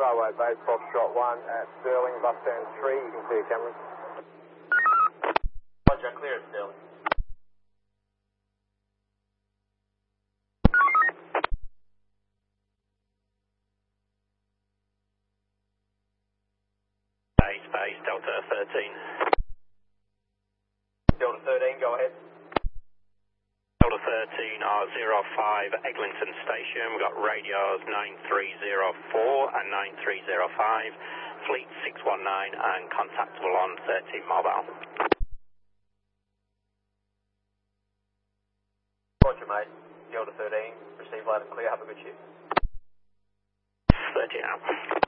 Skyway Base, Foxtrot 1 at Stirling, bus stand 3, you can clear cameras. Roger, clear at Stirling. Base, Delta 13. Delta 13, go ahead. Delta 13, R05, Eglinton Station. We've got radios 9304 and 9305, fleet 619 and contactable on 13 mobile. Roger, mate. Delta 13, receive loud and clear, have a good shift. 13 out.